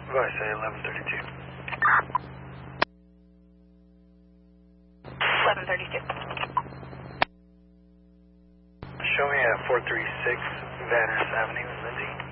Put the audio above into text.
I say 1132. 1132. Show me at 436 Van Ness Avenue, Lindsay.